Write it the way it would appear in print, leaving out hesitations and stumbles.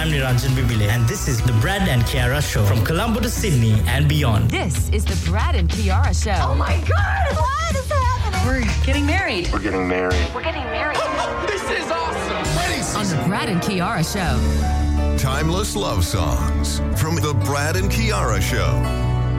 Niranjan Bibile, and this is the Brad and Kiara Show from Colombo to Sydney and beyond. This is the Brad and Kiara Show. Oh my God! What is happening? We're getting married. We're getting married. We're getting married. This is awesome! On the Brad and Kiara Show. Timeless love songs from the Brad and Kiara Show.